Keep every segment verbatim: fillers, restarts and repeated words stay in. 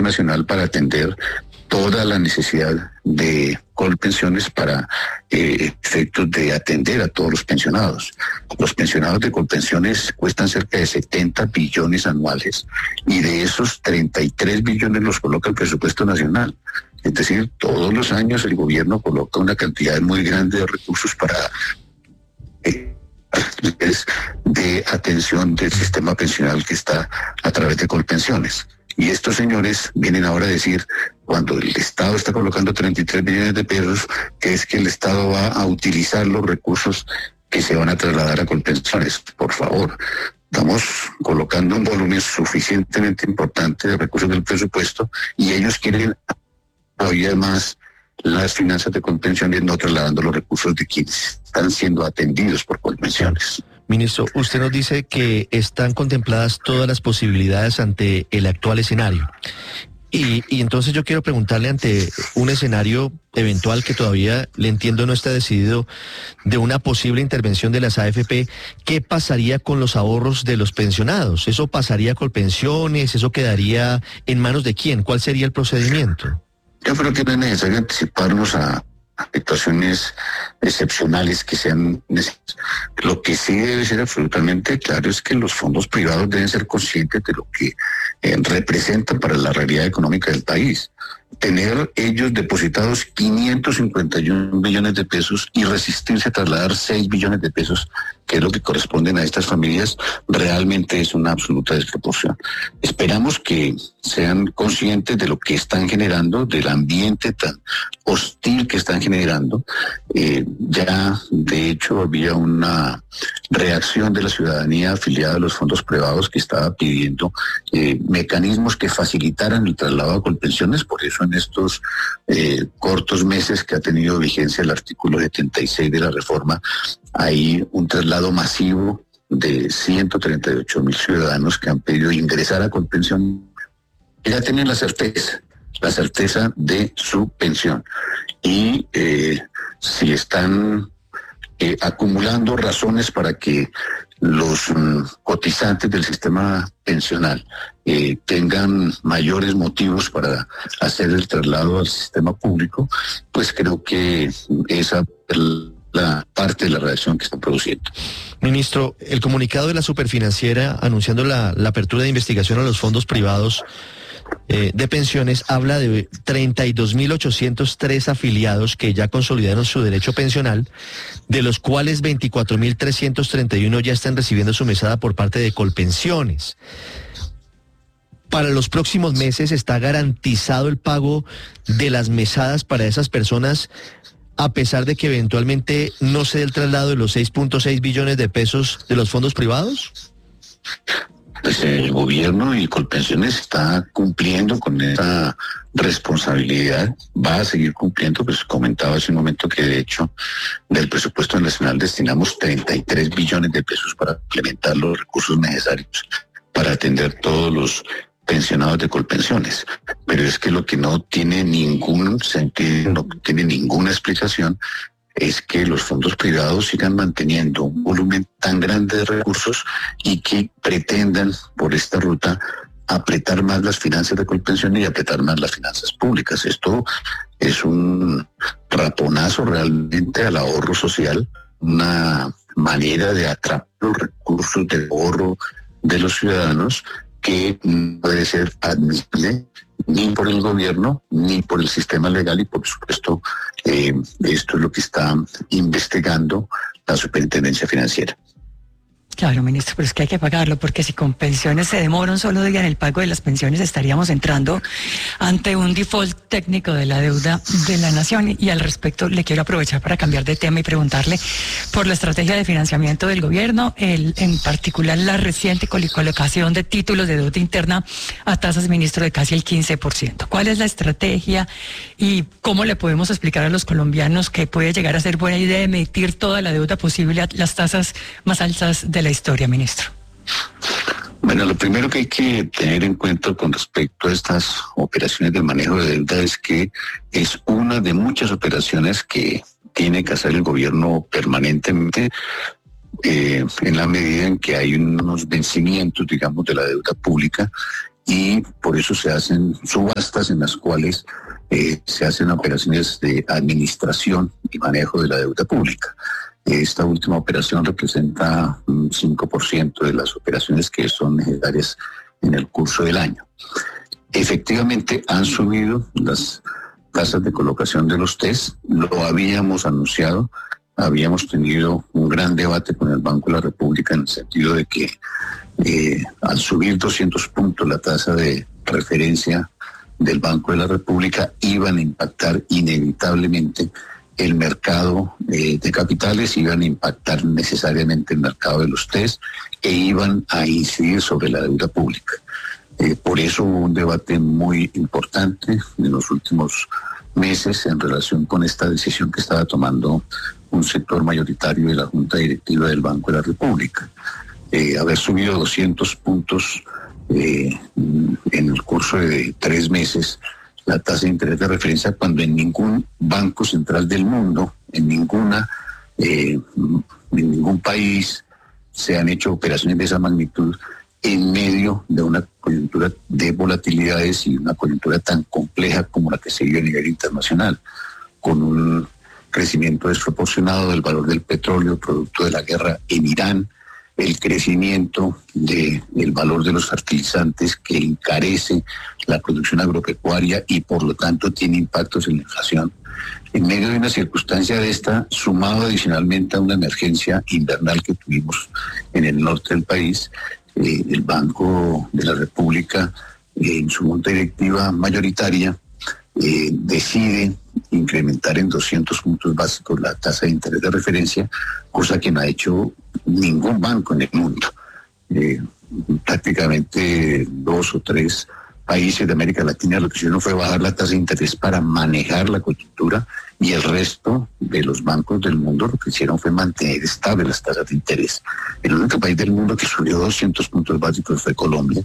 nacional para atender toda la necesidad de Colpensiones para eh, efectos de atender a todos los pensionados. Los pensionados de Colpensiones cuestan cerca de setenta billones anuales y de esos treinta y tres billones los coloca el presupuesto nacional. Es decir, todos los años el gobierno coloca una cantidad muy grande de recursos para eh, de atención del sistema pensional que está a través de Colpensiones. Y estos señores vienen ahora a decir, cuando el Estado está colocando treinta y tres billones de pesos, que es que el Estado va a utilizar los recursos que se van a trasladar a Colpensiones. Por favor, estamos colocando un volumen suficientemente importante de recursos del presupuesto y ellos quieren todavía más las finanzas de Colpensiones, no trasladando los recursos de quienes están siendo atendidos por Colpensiones. Ministro, usted nos dice que están contempladas todas las posibilidades ante el actual escenario. Y, y entonces yo quiero preguntarle, ante un escenario eventual que todavía, le entiendo, no está decidido, de una posible intervención de las A F P, ¿qué pasaría con los ahorros de los pensionados? ¿Eso pasaría a Colpensiones? ¿Eso quedaría en manos de quién? ¿Cuál sería el procedimiento? Yo creo que no es necesario anticiparnos a situaciones excepcionales que sean necesarias. Lo que sí debe ser absolutamente claro es que los fondos privados deben ser conscientes de lo que eh, representan para la realidad económica del país. Tener ellos depositados quinientos cincuenta y un millones de pesos y resistirse a trasladar seis billones de pesos, que es lo que corresponden a estas familias, realmente es una absoluta desproporción. Esperamos que sean conscientes de lo que están generando, del ambiente tan hostil que están generando. Eh, ya, de hecho, había una reacción de la ciudadanía afiliada a los fondos privados que estaba pidiendo eh, mecanismos que facilitaran el traslado a Colpensiones. Por eso, en estos eh, cortos meses que ha tenido vigencia el artículo setenta y seis de la reforma, hay un traslado masivo de ciento treinta y ocho mil ciudadanos que han pedido ingresar a Colpensión. Ya tienen la certeza, la certeza de su pensión. Y eh, si están eh, acumulando razones para que los um, cotizantes del sistema pensional eh, tengan mayores motivos para hacer el traslado al sistema público, pues creo que esa es la parte de la reacción que está produciendo. Ministro, el comunicado de la Superfinanciera anunciando la, la apertura de investigación a los fondos privados eh, de pensiones habla de treinta y dos mil ochocientos tres afiliados que ya consolidaron su derecho pensional, de los cuales veinticuatro mil trescientos treinta y uno ya están recibiendo su mesada por parte de Colpensiones. Para los próximos meses está garantizado el pago de las mesadas para esas personas, a pesar de que eventualmente no se dé el traslado de los seis punto seis billones de pesos de los fondos privados. Pues el gobierno y Colpensiones está cumpliendo con esa responsabilidad, va a seguir cumpliendo. Pues comentaba hace un momento que de hecho del presupuesto nacional destinamos treinta y tres billones de pesos para implementar los recursos necesarios para atender todos los pensionados de Colpensiones. Pero es que lo que no tiene ningún sentido, no tiene ninguna explicación, es que los fondos privados sigan manteniendo un volumen tan grande de recursos y que pretendan por esta ruta apretar más las finanzas de Colpensiones y apretar más las finanzas públicas. Esto es un raponazo realmente al ahorro social, una manera de atrapar los recursos del ahorro de los ciudadanos que no puede ser admisible ni por el gobierno, ni por el sistema legal, y por supuesto eh, esto es lo que está investigando la Superintendencia Financiera. Claro, ministro, pero es que hay que pagarlo, porque si con pensiones se demora un solo día en el pago de las pensiones, estaríamos entrando ante un default técnico de la deuda de la nación. Y al respecto le quiero aprovechar para cambiar de tema y preguntarle por la estrategia de financiamiento del gobierno, el, en particular la reciente colocación de títulos de deuda interna a tasas, ministro, de casi el quince por ciento. ¿Cuál es la estrategia y cómo le podemos explicar a los colombianos que puede llegar a ser buena idea emitir toda la deuda posible a las tasas más altas de la historia, ministro? Bueno, lo primero que hay que tener en cuenta con respecto a estas operaciones de manejo de deuda es que es una de muchas operaciones que tiene que hacer el gobierno permanentemente eh, en la medida en que hay unos vencimientos, digamos, de la deuda pública y por eso se hacen subastas en las cuales eh, se hacen operaciones de administración y manejo de la deuda pública. Esta última operación representa un cinco por ciento de las operaciones que son necesarias en el curso del año. Efectivamente, han subido las tasas de colocación de los T E S, lo habíamos anunciado, habíamos tenido un gran debate con el Banco de la República en el sentido de que eh, al subir doscientos puntos la tasa de referencia del Banco de la República iban a impactar inevitablemente el mercado eh, de capitales, iban a impactar necesariamente el mercado de los T E S e iban a incidir sobre la deuda pública. Eh, por eso hubo un debate muy importante en los últimos meses en relación con esta decisión que estaba tomando un sector mayoritario de la Junta Directiva del Banco de la República. Eh, haber subido doscientos puntos eh, en el curso de tres meses la tasa de interés de referencia cuando en ningún banco central del mundo, en ninguna, eh, en ningún país se han hecho operaciones de esa magnitud en medio de una coyuntura de volatilidades y una coyuntura tan compleja como la que se vive a nivel internacional, con un crecimiento desproporcionado del valor del petróleo producto de la guerra en Irán, el crecimiento de, del valor de los fertilizantes que encarece la producción agropecuaria y por lo tanto tiene impactos en la inflación. En medio de una circunstancia de esta, sumado adicionalmente a una emergencia invernal que tuvimos en el norte del país, eh, el Banco de la República, eh, en su junta directiva mayoritaria, eh, decide incrementar en doscientos puntos básicos la tasa de interés de referencia, cosa que no ha hecho ningún banco en el mundo. Eh, prácticamente dos o tres países de América Latina lo que hicieron fue bajar la tasa de interés para manejar la coyuntura y el resto de los bancos del mundo lo que hicieron fue mantener estables las tasas de interés. El único país del mundo que subió doscientos puntos básicos fue Colombia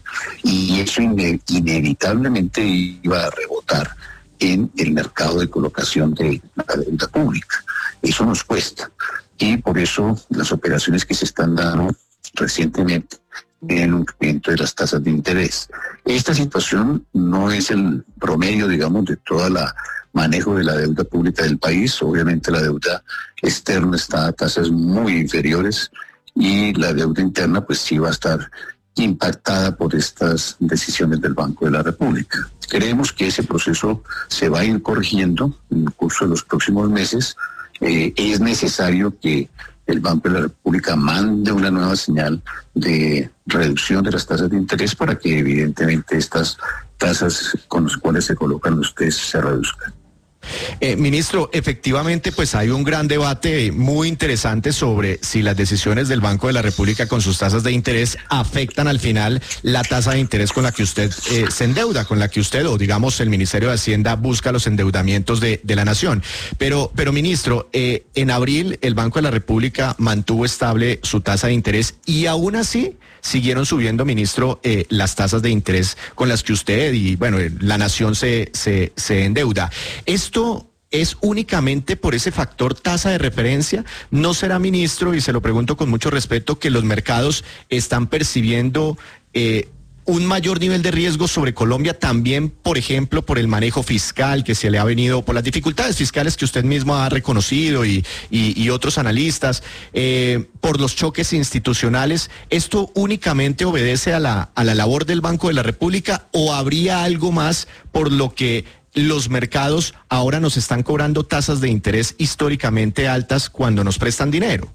y eso ine- inevitablemente iba a rebotar en el mercado de colocación de la deuda pública. Eso nos cuesta y por eso las operaciones que se están dando recientemente tienen un incremento de las tasas de interés. Esta situación no es el promedio, digamos, de toda la manejo de la deuda pública del país. Obviamente la deuda externa está a tasas muy inferiores y la deuda interna pues sí va a estar impactada por estas decisiones del Banco de la República. Creemos que ese proceso se va a ir corrigiendo en el curso de los próximos meses. Eh, es necesario que el Banco de la República mande una nueva señal de reducción de las tasas de interés para que evidentemente estas tasas con las cuales se colocan los T E S se reduzcan. Eh, ministro, efectivamente, pues hay un gran debate muy interesante sobre si las decisiones del Banco de la República con sus tasas de interés afectan al final la tasa de interés con la que usted eh, se endeuda, con la que usted o digamos el Ministerio de Hacienda busca los endeudamientos de, de la nación. Pero, pero ministro, eh, en abril el Banco de la República mantuvo estable su tasa de interés y aún así siguieron subiendo, ministro, eh, las tasas de interés con las que usted y, bueno, la nación se, se, se endeuda. ¿Esto es únicamente por ese factor tasa de referencia? ¿No será, ministro, y se lo pregunto con mucho respeto, que los mercados están percibiendo eh, un mayor nivel de riesgo sobre Colombia también, por ejemplo, por el manejo fiscal que se le ha venido, por las dificultades fiscales que usted mismo ha reconocido y, y, y otros analistas, eh, por los choques institucionales? ¿Esto únicamente obedece a la, a la labor del Banco de la República o habría algo más por lo que los mercados ahora nos están cobrando tasas de interés históricamente altas cuando nos prestan dinero?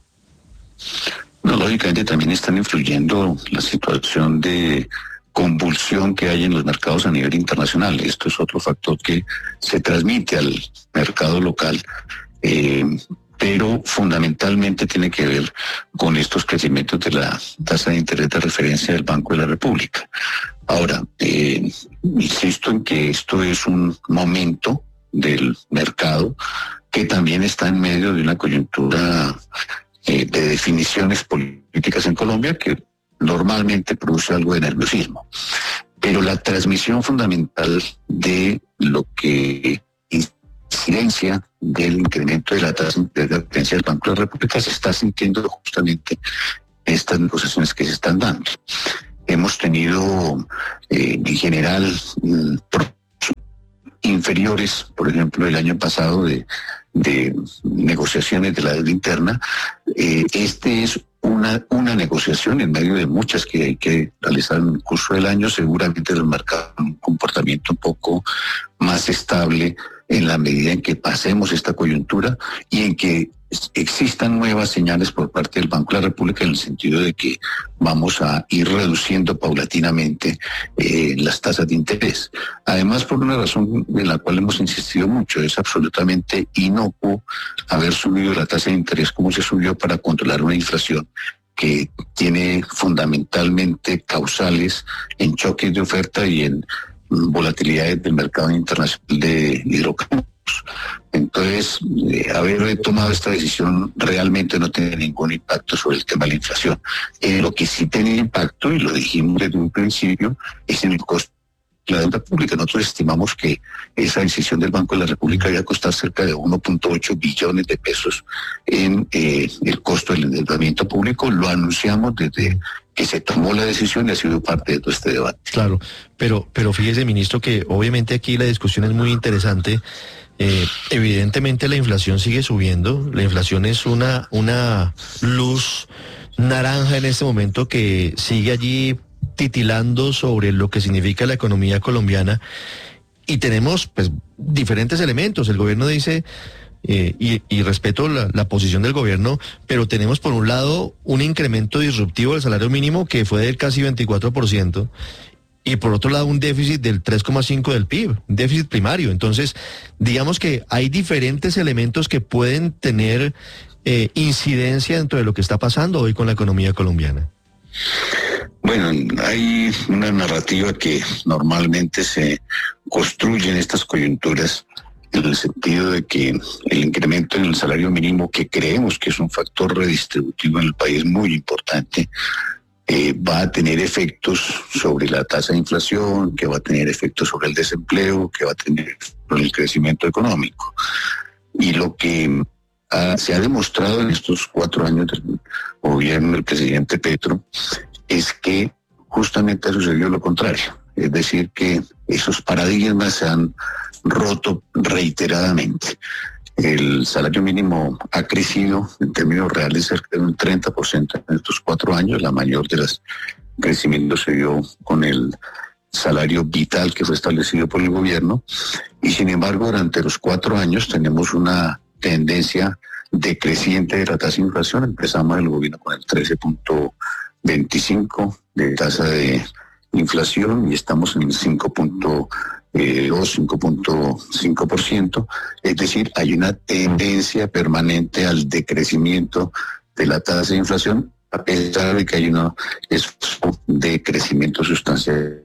No, lógicamente también están influyendo la situación de convulsión que hay en los mercados a nivel internacional. Esto es otro factor que se transmite al mercado local, eh, pero fundamentalmente tiene que ver con estos crecimientos de la tasa de interés de referencia del Banco de la República. Ahora, eh, insisto en que esto es un momento del mercado que también está en medio de una coyuntura eh, de definiciones políticas en Colombia que normalmente produce algo de nerviosismo. Pero la transmisión fundamental de lo que incidencia del incremento de la tasa de referencia del Banco de la República se está sintiendo justamente en estas negociaciones que se están dando. hemos tenido eh, en general mm, inferiores, por ejemplo, el año pasado de, de negociaciones de la deuda interna. Eh, este es una, una negociación en medio de muchas que hay que realizar en el curso del año. Seguramente el mercado un comportamiento un poco más estable en la medida en que pasemos esta coyuntura y en que existan nuevas señales por parte del Banco de la República en el sentido de que vamos a ir reduciendo paulatinamente eh, las tasas de interés. Además, por una razón en la cual hemos insistido mucho, es absolutamente inocuo haber subido la tasa de interés como se subió para controlar una inflación que tiene fundamentalmente causales en choques de oferta y en volatilidades del mercado internacional de hidrocarburos. Entonces, eh, haber tomado esta decisión realmente no tiene ningún impacto sobre el tema de la inflación. Eh, lo que sí tiene impacto, y lo dijimos desde un principio, es en el costo de la deuda pública. Nosotros estimamos que esa decisión del Banco de la República iba a costar cerca de uno punto ocho billones de pesos en eh, el costo del endeudamiento público. Lo anunciamos desde que se tomó la decisión y ha sido parte de todo este debate. Claro, pero, pero fíjese, ministro, que obviamente aquí la discusión es muy interesante. Eh, evidentemente la inflación sigue subiendo, la inflación es una, una luz naranja en este momento que sigue allí titilando sobre lo que significa la economía colombiana y tenemos pues diferentes elementos. El gobierno dice, eh, y, y respeto la, la posición del gobierno, pero tenemos por un lado un incremento disruptivo del salario mínimo que fue del casi veinticuatro por ciento y por otro lado un déficit del tres coma cinco del P I B, un déficit primario. Entonces, digamos que hay diferentes elementos que pueden tener eh, incidencia dentro de lo que está pasando hoy con la economía colombiana. Bueno, hay una narrativa que normalmente se construye en estas coyunturas en el sentido de que el incremento en el salario mínimo, que creemos que es un factor redistributivo en el país muy importante, Eh, va a tener efectos sobre la tasa de inflación, que va a tener efectos sobre el desempleo, que va a tener sobre el crecimiento económico. Y lo que ha, se ha demostrado en estos cuatro años del gobierno del presidente Petro es que justamente ha sucedido lo contrario. Es decir, que esos paradigmas se han roto reiteradamente. El salario mínimo ha crecido en términos reales cerca de un treinta por ciento en estos cuatro años. La mayor de los crecimientos se dio con el salario vital que fue establecido por el gobierno. Y sin embargo, durante los cuatro años tenemos una tendencia decreciente de la tasa de inflación. Empezamos el gobierno con el trece punto veinticinco de tasa de inflación y estamos en el cinco punto dos, cinco punto cinco por ciento, es decir, hay una tendencia permanente al decrecimiento de la tasa de inflación, a pesar de que hay un esfuerzo de crecimiento sustancial.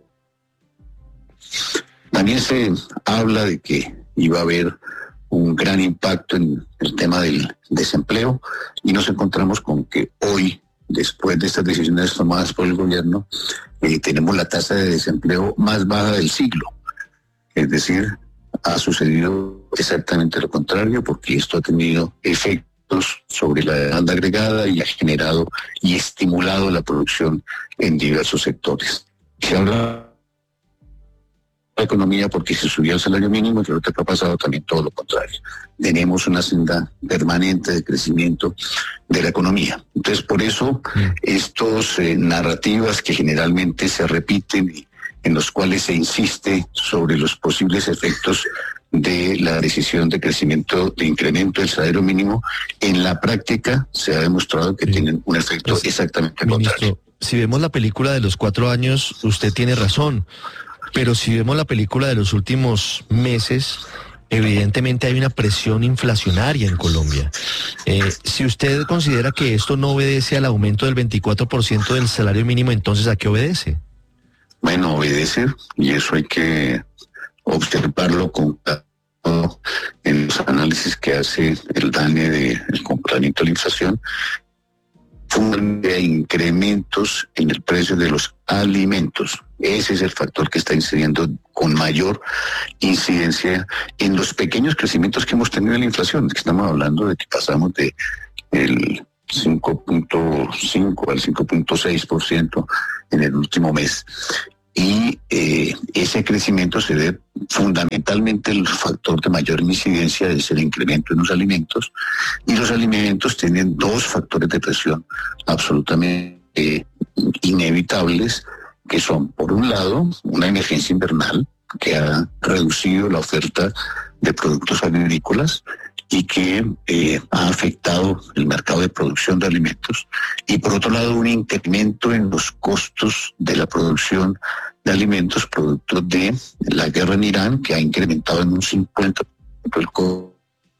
También se habla de que iba a haber un gran impacto en el tema del desempleo y nos encontramos con que hoy, después de estas decisiones tomadas por el gobierno, eh, tenemos la tasa de desempleo más baja del siglo. Es decir, ha sucedido exactamente lo contrario, porque esto ha tenido efectos sobre la demanda agregada y ha generado y estimulado la producción en diversos sectores. Se habla de la economía porque se subió el salario mínimo, pero lo que ha pasado también todo lo contrario. Tenemos una senda permanente de crecimiento de la economía. Entonces, por eso, estos eh, narrativas que generalmente se repiten y en los cuales se insiste sobre los posibles efectos de la decisión de crecimiento, de incremento del salario mínimo, en la práctica se ha demostrado que sí tienen un efecto pues, exactamente ministro, contrario. Si vemos la película de los cuatro años, usted tiene razón, pero si vemos la película de los últimos meses, evidentemente hay una presión inflacionaria en Colombia. Eh, si usted considera que esto no obedece al aumento del veinticuatro por ciento del salario mínimo, entonces ¿a qué obedece? Bueno, obedece, y eso hay que observarlo con en los análisis que hace el D A N E del comportamiento de la inflación, de incrementos en el precio de los alimentos. Ese es el factor que está incidiendo con mayor incidencia en los pequeños crecimientos que hemos tenido en la inflación. Estamos hablando de que pasamos de el cinco punto cinco al cinco punto seis por ciento en el último mes. Y eh, ese crecimiento se debe fundamentalmente, el factor de mayor incidencia es el incremento en los alimentos, y los alimentos tienen dos factores de presión absolutamente eh, inevitables, que son, por un lado, una emergencia invernal que ha reducido la oferta de productos agrícolas y que eh, ha afectado el mercado de producción de alimentos, y por otro lado un incremento en los costos de la producción de alimentos producto de la guerra en Irán, que ha incrementado en un cincuenta por ciento el costo,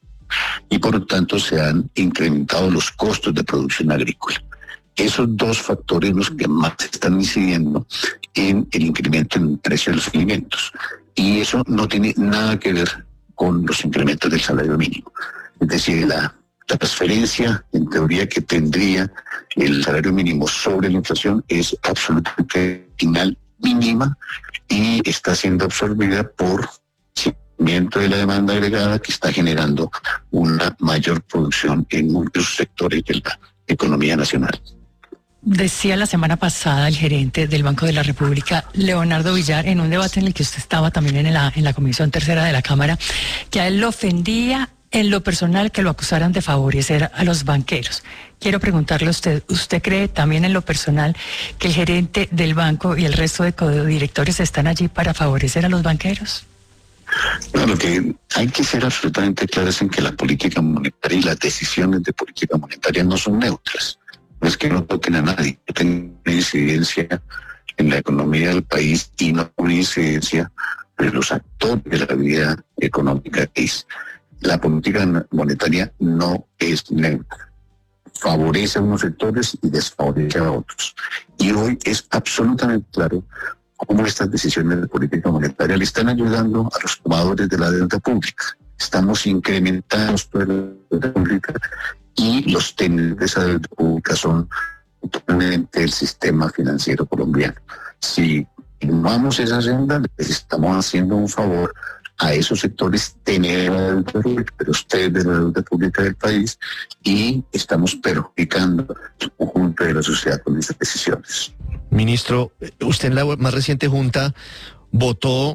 y por lo tanto se han incrementado los costos de producción agrícola. Esos dos factores los que más están incidiendo en el incremento en el precio de los alimentos, y eso no tiene nada que ver con los incrementos del salario mínimo. Es decir, la transferencia, en teoría, que tendría el salario mínimo sobre la inflación es absolutamente final, mínima, y está siendo absorbida por el crecimiento de la demanda agregada, que está generando una mayor producción en muchos sectores de la economía nacional. Decía la semana pasada el gerente del Banco de la República, Leonardo Villar, en un debate en el que usted estaba también en la, en la Comisión Tercera de la Cámara, que a él lo ofendía en lo personal que lo acusaran de favorecer a los banqueros. Quiero preguntarle a usted, ¿usted cree también en lo personal que el gerente del banco y el resto de codirectores están allí para favorecer a los banqueros? No, lo que hay que ser absolutamente claro es en que la política monetaria y las decisiones de política monetaria no son neutras. No es que no toquen a nadie, que tengan una incidencia en la economía del país y no una incidencia de los actores de la vida económica del país. La política monetaria no es neutra. Favorece a unos sectores y desfavorece a otros. Y hoy es absolutamente claro cómo estas decisiones de política monetaria le están ayudando a los tomadores de la deuda pública. Estamos incrementando la deuda pública, y los tenedores de esa deuda pública son totalmente el sistema financiero colombiano. Si tomamos esa senda, les estamos haciendo un favor a esos sectores tenedores de la deuda pública, pero ustedes de la deuda pública del país, y estamos perjudicando el conjunto de la sociedad con estas decisiones. Ministro, usted en la más reciente junta votó,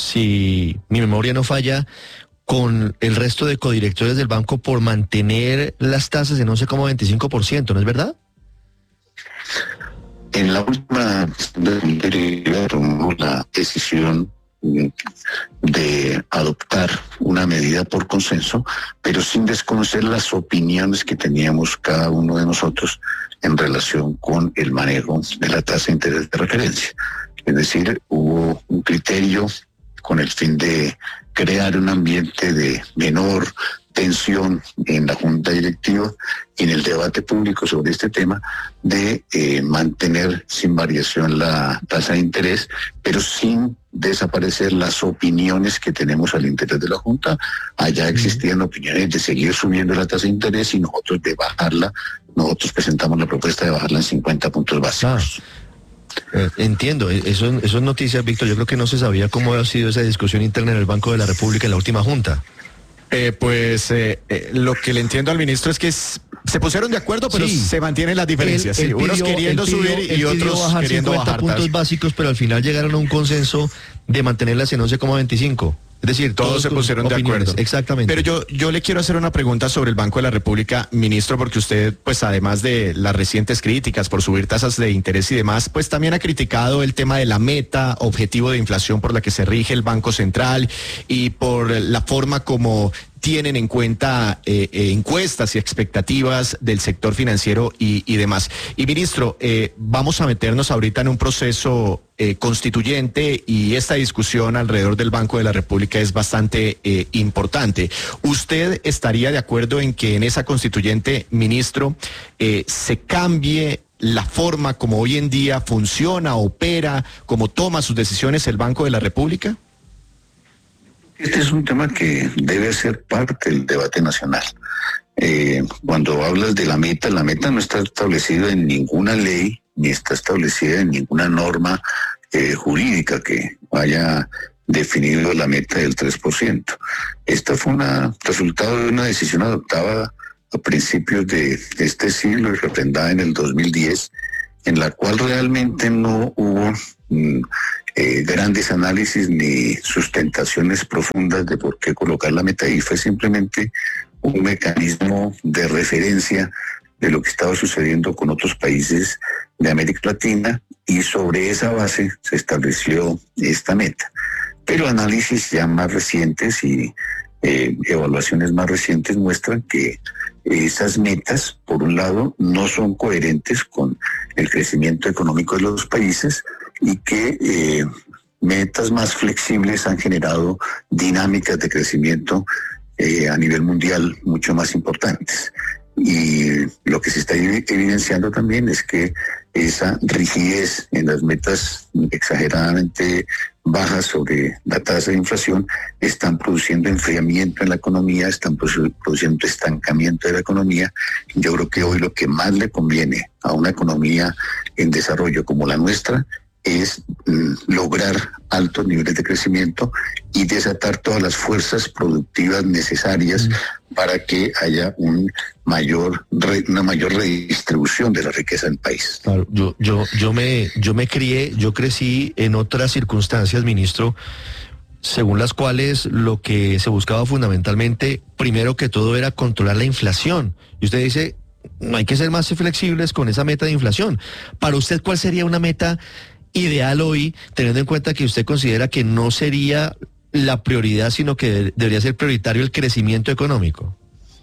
si mi memoria no falla, con el resto de codirectores del banco por mantener las tasas en once coma veinticinco por ciento, ¿no es verdad? En la última de tomó la decisión de adoptar una medida por consenso, pero sin desconocer las opiniones que teníamos cada uno de nosotros en relación con el manejo de la tasa de interés de referencia. Es decir, hubo un criterio con el fin de crear un ambiente de menor tensión en la Junta Directiva y en el debate público sobre este tema, de eh, mantener sin variación la tasa de interés, pero sin desaparecer las opiniones que tenemos al interior de la Junta. Allá existían opiniones de seguir subiendo la tasa de interés y nosotros de bajarla. Nosotros presentamos la propuesta de bajarla en cincuenta puntos básicos. Ah. Eh, entiendo, eso, eso es noticia, Víctor. Yo creo que no se sabía cómo ha sido esa discusión interna en el Banco de la República en la última junta. Eh, pues eh, eh, lo que le entiendo al ministro es que es, se pusieron de acuerdo, pero sí, se mantienen las diferencias. Él, él pidió, unos queriendo pidió, subir y otros bajar queriendo bajar puntos básicos, pero al final llegaron a un consenso de mantenerlas en once coma veinticinco. Es decir, todos, todos se pusieron de acuerdo. Exactamente. Pero yo, yo le quiero hacer una pregunta sobre el Banco de la República, ministro, porque usted, pues además de las recientes críticas por subir tasas de interés y demás, pues también ha criticado el tema de la meta objetivo de inflación por la que se rige el Banco Central y por la forma como tienen en cuenta eh, eh, encuestas y expectativas del sector financiero y, y demás. Y ministro, eh, vamos a meternos ahorita en un proceso eh, constituyente y esta discusión alrededor del Banco de la República es bastante eh, importante. ¿Usted estaría de acuerdo en que en esa constituyente, ministro, eh, se cambie la forma como hoy en día funciona, opera, como toma sus decisiones el Banco de la República? Este es un tema que debe ser parte del debate nacional. Eh, cuando hablas de la meta, la meta no está establecida en ninguna ley, ni está establecida en ninguna norma eh, jurídica que haya definido la meta del tres por ciento. Esta fue un resultado de una decisión adoptada a principios de este siglo y refrendada en el dos mil diez, en la cual realmente no hubo mm, eh, grandes análisis ni sustentaciones profundas de por qué colocar la meta ahí. Fue simplemente un mecanismo de referencia de lo que estaba sucediendo con otros países de América Latina, y sobre esa base se estableció esta meta. Pero análisis ya más recientes y eh, evaluaciones más recientes muestran que esas metas, por un lado, no son coherentes con el crecimiento económico de los países, y que eh, metas más flexibles han generado dinámicas de crecimiento eh, a nivel mundial mucho más importantes. Y lo que se está evidenciando también es que esa rigidez en las metas exageradamente bajas sobre la tasa de inflación están produciendo enfriamiento en la economía, están produciendo estancamiento de la economía. Yo creo que hoy lo que más le conviene a una economía en desarrollo como la nuestra es mm, lograr altos niveles de crecimiento y desatar todas las fuerzas productivas necesarias mm. para que haya un mayor re, una mayor redistribución de la riqueza del país. Claro, yo, yo, yo me, yo me crié, yo crecí en otras circunstancias, ministro, según las cuales lo que se buscaba fundamentalmente, primero que todo, era controlar la inflación. Y usted dice, no hay que ser más flexibles con esa meta de inflación. Para usted, ¿cuál sería una meta ideal hoy, teniendo en cuenta que usted considera que no sería la prioridad, sino que debería ser prioritario el crecimiento económico?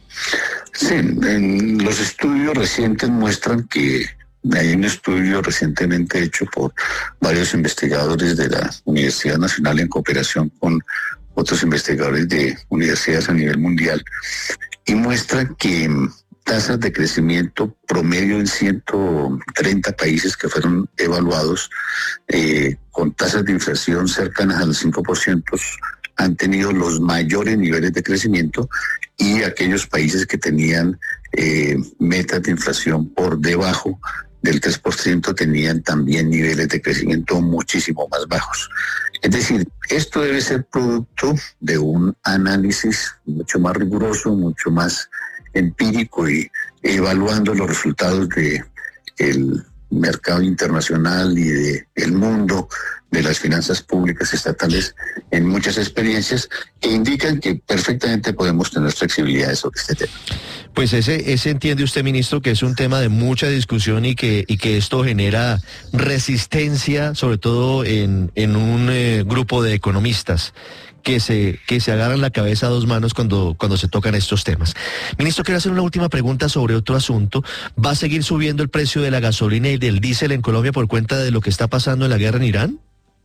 Sí, en los estudios recientes muestran que hay un estudio recientemente hecho por varios investigadores de la Universidad Nacional en cooperación con otros investigadores de universidades a nivel mundial, y muestra que tasas de crecimiento promedio en ciento treinta países que fueron evaluados, eh, con tasas de inflación cercanas al cinco por ciento, han tenido los mayores niveles de crecimiento, y aquellos países que tenían eh, metas de inflación por debajo del tres por ciento tenían también niveles de crecimiento muchísimo más bajos. Es decir, esto debe ser producto de un análisis mucho más riguroso, mucho más empírico, y evaluando los resultados de el mercado internacional y de el mundo de las finanzas públicas estatales en muchas experiencias que indican que perfectamente podemos tener flexibilidades sobre este tema. Pues ese, ese entiende usted, ministro, que es un tema de mucha discusión y que, y que esto genera resistencia, sobre todo en, en un eh, grupo de economistas que se, que se agarran la cabeza a dos manos cuando, cuando se tocan estos temas. Ministro, quiero hacer una última pregunta sobre otro asunto. ¿Va a seguir subiendo el precio de la gasolina y del diésel en Colombia por cuenta de lo que está pasando en la guerra en Irán?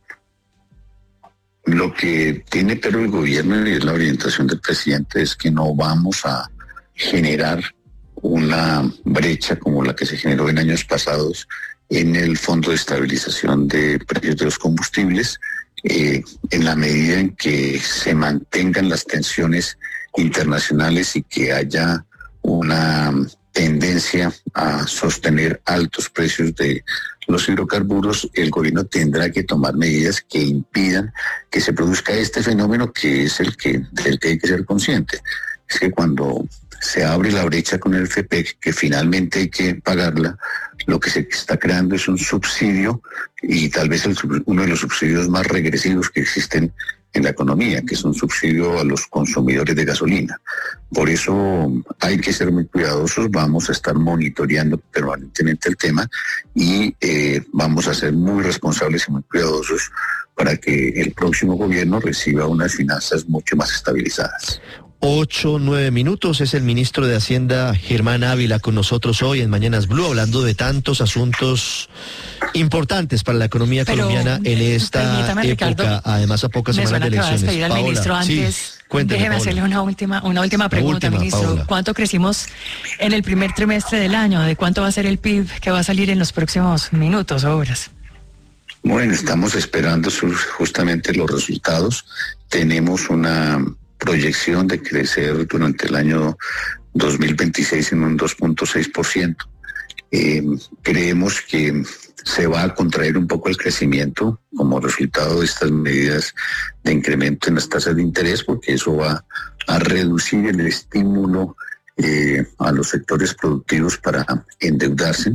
Lo que tiene pero el gobierno, y es la orientación del presidente, es que no vamos a generar una brecha como la que se generó en años pasados en el Fondo de Estabilización de Precios de los Combustibles, eh, en la medida en que se mantengan las tensiones internacionales y que haya una tendencia a sostener altos precios de los hidrocarburos. El gobierno tendrá que tomar medidas que impidan que se produzca este fenómeno, que es el que, del que hay que ser consciente. Es que cuando se abre la brecha con el F P E C, que finalmente hay que pagarla, lo que se está creando es un subsidio, y tal vez el, uno de los subsidios más regresivos que existen en la economía, que es un subsidio a los consumidores de gasolina. Por eso hay que ser muy cuidadosos, vamos a estar monitoreando permanentemente el tema, y eh, vamos a ser muy responsables y muy cuidadosos para que el próximo gobierno reciba unas finanzas mucho más estabilizadas. Ocho, nueve minutos, es el ministro de Hacienda, Germán Ávila, con nosotros hoy en Mañanas Blue, hablando de tantos asuntos importantes para la economía Pero, colombiana en esta época, Ricardo, además a pocas semanas de elecciones. Me suena que vas a pedir al ministro antes. Sí, cuénteme, déjeme Paola. hacerle una última, una última pregunta, última, ministro. Paola. ¿Cuánto crecimos en el primer trimestre del año? ¿De cuánto va a ser el P I B que va a salir en los próximos minutos o horas? Bueno, estamos esperando sus, justamente los resultados. Tenemos una proyección de crecer durante el año dos mil veintiséis en un dos punto seis por ciento. Eh, creemos que se va a contraer un poco el crecimiento como resultado de estas medidas de incremento en las tasas de interés, porque eso va a reducir el estímulo eh, a los sectores productivos para endeudarse.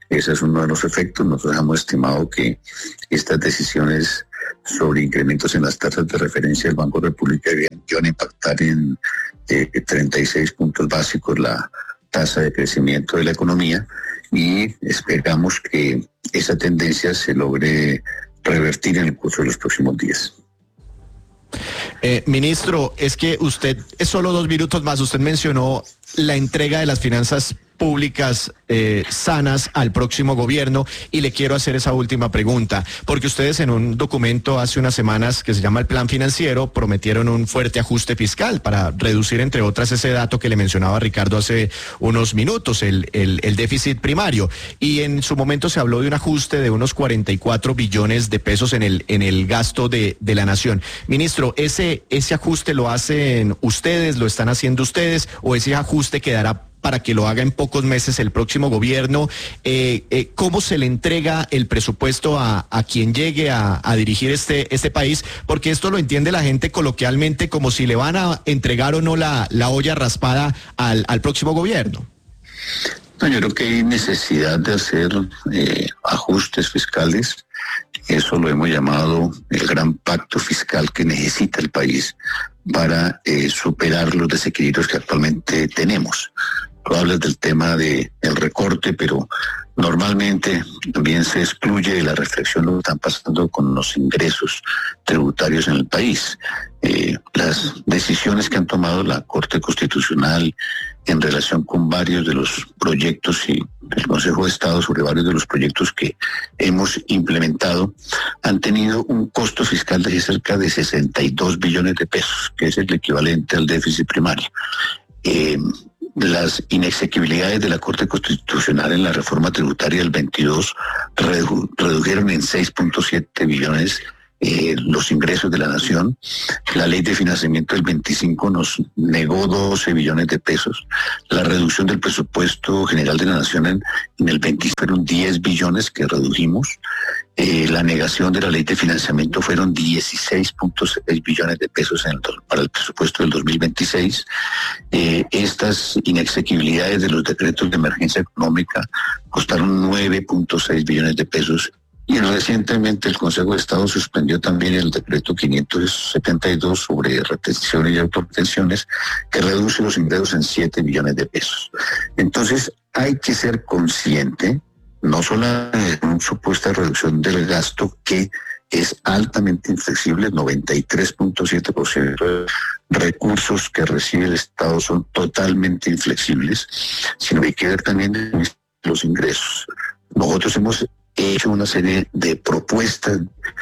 Ese es uno de los efectos. Nosotros hemos estimado que estas decisiones sobre incrementos en las tasas de referencia del Banco de la República van a impactar en eh, treinta y seis puntos básicos la tasa de crecimiento de la economía, y esperamos que esa tendencia se logre revertir en el curso de los próximos días. Eh, ministro, es que usted, es solo dos minutos más, usted mencionó la entrega de las finanzas públicas eh, sanas al próximo gobierno, y le quiero hacer esa última pregunta, porque ustedes en un documento hace unas semanas que se llama el Plan Financiero prometieron un fuerte ajuste fiscal para reducir, entre otras, ese dato que le mencionaba Ricardo hace unos minutos, el, el, el déficit primario, y en su momento se habló de un ajuste de unos cuarenta y cuatro billones de pesos en el, en el gasto de, de la nación. Ministro, ¿ese, ese ajuste lo hacen ustedes, lo están haciendo ustedes, o ese ajuste quedará para que lo haga en pocos meses el próximo gobierno? Eh, eh, ¿Cómo se le entrega el presupuesto a, a quien llegue a, a dirigir este, este país? Porque esto lo entiende la gente coloquialmente como si le van a entregar o no la, la olla raspada al, al próximo gobierno. No, yo creo que hay necesidad de hacer eh, ajustes fiscales. Eso lo hemos llamado el gran pacto fiscal que necesita el país para eh, superar los desequilibrios que actualmente tenemos. Tú hablas del tema de el recorte, pero normalmente también se excluye de la reflexión lo que están pasando con los ingresos tributarios en el país. Eh, las decisiones que han tomado la Corte Constitucional en relación con varios de los proyectos y el Consejo de Estado sobre varios de los proyectos que hemos implementado han tenido un costo fiscal de cerca de sesenta y dos billones de pesos, que es el equivalente al déficit primario. Eh, Las inexequibilidades de la Corte Constitucional en la reforma tributaria del veintidós redu redujeron en seis punto siete billones eh, los ingresos de la nación. La ley de financiamiento del veinticinco nos negó doce billones de pesos. La reducción del presupuesto general de la nación en, en el veinticinco fueron diez billones que redujimos. Eh, la negación de la ley de financiamiento fueron dieciséis punto seis billones de pesos en el, para el presupuesto del dos mil veintiséis. Eh, estas inexequibilidades de los decretos de emergencia económica costaron nueve punto seis billones de pesos. Y recientemente el Consejo de Estado suspendió también el decreto quinientos setenta y dos sobre retenciones y autorretenciones, que reduce los ingresos en siete billones de pesos. Entonces hay que ser consciente no solo de una supuesta reducción del gasto que es altamente inflexible, noventa y tres punto siete por ciento de recursos que recibe el Estado son totalmente inflexibles, sino hay que ver también los ingresos. Nosotros hemos hecho una serie de propuestas,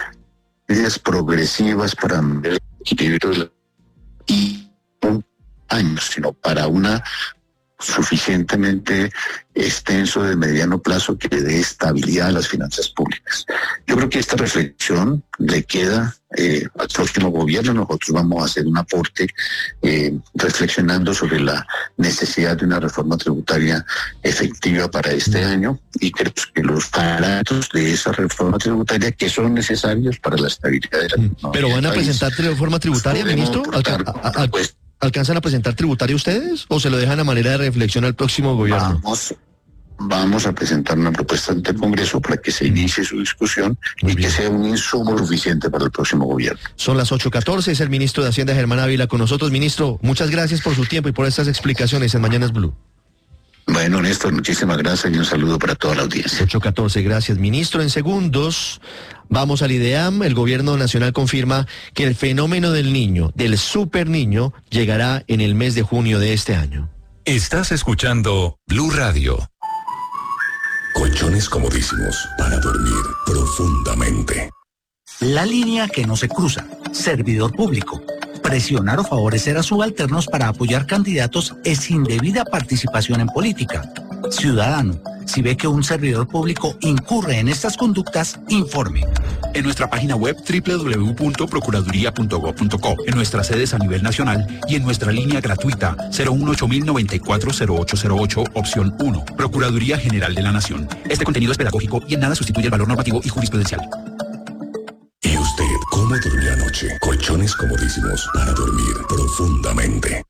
medidas progresivas para el equilibrio de la, y un año, sino para una suficientemente extenso de mediano plazo que le dé estabilidad a las finanzas públicas. Yo creo que esta reflexión le queda eh, al próximo gobierno. Nosotros vamos a hacer un aporte eh, reflexionando sobre la necesidad de una reforma tributaria efectiva para este año, y creo que los parámetros de esa reforma tributaria que son necesarios para la estabilidad de la economía. ¿Pero van a presentar reforma tributaria, ministro? Alca a, a, pues, ¿Alcanzan a presentar tributaria ustedes o se lo dejan a manera de reflexión al próximo gobierno? Vamos, vamos a presentar una propuesta ante el Congreso para que se inicie su discusión Muy y bien. que sea un insumo suficiente para el próximo gobierno. Son las ocho catorce, es el ministro de Hacienda, Germán Ávila, con nosotros. Ministro, muchas gracias por su tiempo y por estas explicaciones en Mañanas Blue. Bueno, Néstor, muchísimas gracias y un saludo para toda la audiencia. ocho catorce, gracias, ministro. En segundos, vamos al IDEAM. El gobierno nacional confirma que el fenómeno del niño, del super niño, llegará en el mes de junio de este año. Estás escuchando Blue Radio. Colchones comodísimos para dormir profundamente. La línea que no se cruza. Servidor público. Presionar o favorecer a subalternos para apoyar candidatos es indebida participación en política. Ciudadano, si ve que un servidor público incurre en estas conductas, informe. En nuestra página web doble u doble u doble u punto procuraduría punto gob punto co, en nuestras sedes a nivel nacional y en nuestra línea gratuita cero uno ocho mil noventa y cuatro cero ocho cero ocho, opción uno. Procuraduría General de la Nación. Este contenido es pedagógico y en nada sustituye el valor normativo y jurisprudencial. ¿Y usted cómo durmió anoche? Colchones comodísimos para dormir profundamente.